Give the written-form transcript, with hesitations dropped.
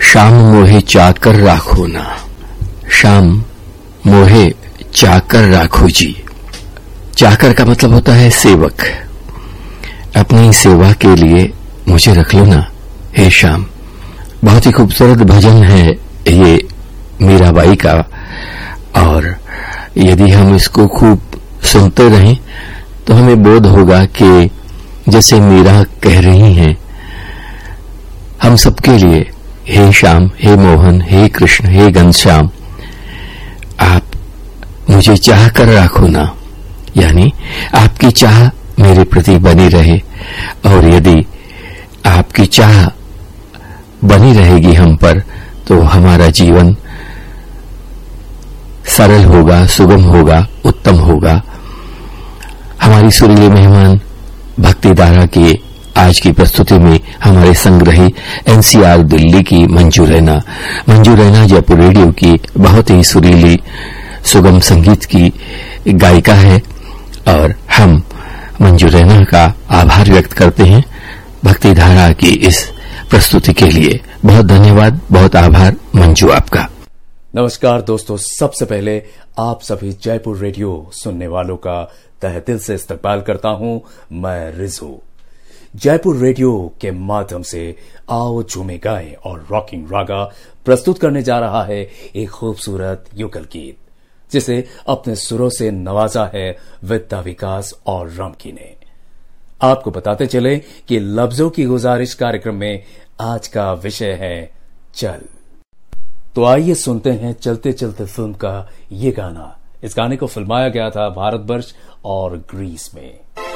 शाम मोहे चाकर राखो ना, शाम मोहे चाकर राखो जी। चाकर का मतलब होता है सेवक। अपनी सेवा के लिए मुझे रख लो ना हे शाम। बहुत ही खूबसूरत भजन है ये मीराबाई का, और यदि हम इसको खूब सुनते रहें तो हमें बोध होगा कि जैसे मीरा कह रही हैं, हम सबके लिए हे श्याम, हे मोहन, हे कृष्ण, हे घनश्याम, आप मुझे चाह कर राखो ना, यानी आपकी चाह मेरे प्रति बनी रहे। और यदि आपकी चाह बनी रहेगी हम पर तो हमारा जीवन सरल होगा, सुगम होगा, उत्तम होगा। हमारी सुरीले मेहमान भक्ति धारा की आज की प्रस्तुति में हमारे संग्रही एनसीआर दिल्ली की मंजू रैना जयपुर रेडियो की बहुत ही सुरीली सुगम संगीत की गायिका है, और हम मंजू रैना का आभार व्यक्त करते हैं भक्ति धारा की इस प्रस्तुति के लिए। बहुत धन्यवाद, बहुत आभार मंजू आपका। नमस्कार दोस्तों, सबसे पहले आप सभी जयपुर रेडियो सुनने वालों का तहे दिल से इस्तकबाल करता हूं। मैं रिजू जयपुर रेडियो के माध्यम से आओ झूमे गाएं और रॉकिंग रागा प्रस्तुत करने जा रहा है एक खूबसूरत युगल गीत, जिसे अपने सुरों से नवाजा है विद्या विकास और रमकी ने। आपको बताते चले कि लफ्जों की गुजारिश कार्यक्रम में आज का विषय है चल। तो आइए सुनते हैं चलते चलते फिल्म का ये गाना। इस गाने को फिल्माया गया था भारतवर्ष और ग्रीस में।